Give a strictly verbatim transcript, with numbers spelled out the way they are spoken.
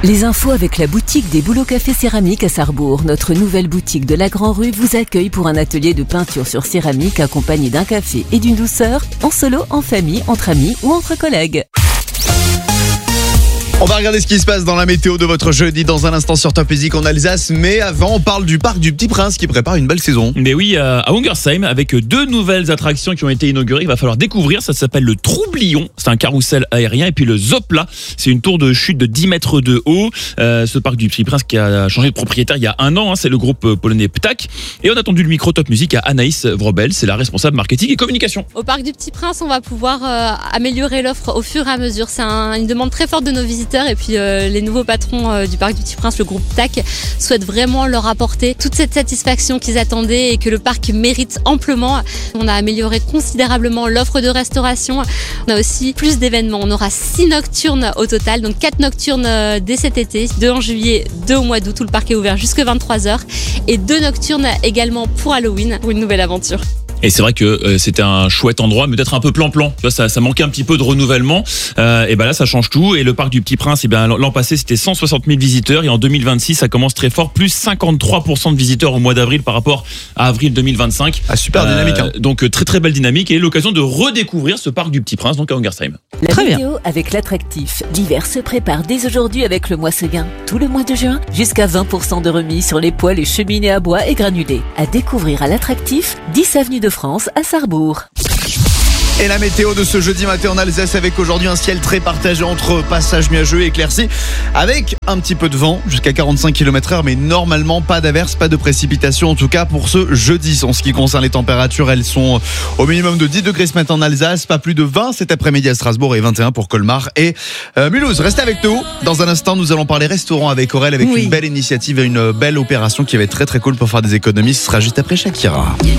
Les infos avec la boutique des Bouleaux Café Céramique à Sarrebourg. Notre nouvelle boutique de la Grand Rue vous accueille pour un atelier de peinture sur céramique accompagné d'un café et d'une douceur, en solo, en famille, entre amis ou entre collègues. On va regarder ce qui se passe dans la météo de votre jeudi dans un instant sur Top Music en Alsace. Mais avant, on parle du parc du Petit Prince qui prépare une belle saison. Mais oui, à Ungersheim, avec deux nouvelles attractions qui ont été inaugurées, il va falloir découvrir. Ça s'appelle le Troublion, c'est un carrousel aérien. Et puis le Zopla, c'est une tour de chute de dix mètres de haut. Euh, ce parc du Petit Prince qui a changé de propriétaire il y a un an, hein, c'est le groupe polonais Ptak. Et on a tendu le micro Top Music à Anaïs Vrobel, c'est la responsable marketing et communication. Au parc du Petit Prince, on va pouvoir euh, améliorer l'offre au fur et à mesure. C'est un, une demande très forte de nos visiteurs et puis euh, les nouveaux patrons euh, du parc du Petit Prince, le groupe Ptak, souhaitent vraiment leur apporter toute cette satisfaction qu'ils attendaient et que le parc mérite amplement. On a amélioré considérablement l'offre de restauration. On a aussi plus d'événements. On aura six nocturnes au total, donc quatre nocturnes euh, dès cet été, deux en juillet, deux au mois d'août, où le parc est ouvert jusqu'à vingt-trois heures, et deux nocturnes également pour Halloween, pour une nouvelle aventure. Et c'est vrai que euh, c'était un chouette endroit, mais peut-être un peu plan-plan. Tu vois, ça, ça manquait un petit peu de renouvellement. Euh, et ben là, ça change tout. Et le parc du Petit Prince, et ben l'an passé, c'était cent soixante mille visiteurs. Et en deux mille vingt-six, ça commence très fort, plus cinquante-trois pour cent de visiteurs au mois d'avril par rapport à avril deux mille vingt-cinq. Ah, super dynamique. Hein. Euh, donc très très belle dynamique et l'occasion de redécouvrir ce parc du Petit Prince, donc à Ungersheim. La très météo bien. avec l'attractif. L'hiver se prépare dès aujourd'hui avec le mois Seguin. Tout le mois de juin, jusqu'à vingt pour cent de remise sur les poêles et cheminées à bois et granulés. À découvrir à l'attractif, dix avenue de France à Sarrebourg. Et la météo de ce jeudi matin en Alsace avec aujourd'hui un ciel très partagé entre passages nuageux et éclaircis avec un petit peu de vent jusqu'à quarante-cinq kilomètres heure, mais normalement pas d'averse, pas de précipitation en tout cas pour ce jeudi. En ce qui concerne les températures, elles sont au minimum de dix degrés ce matin en Alsace, pas plus de vingt cet après-midi à Strasbourg et vingt et un pour Colmar et euh, Mulhouse. Restez avec nous. Dans un instant, nous allons parler restaurant avec Aurel avec oui. une belle initiative et une belle opération qui va être très très cool pour faire des économies. Ce sera juste après Shakira.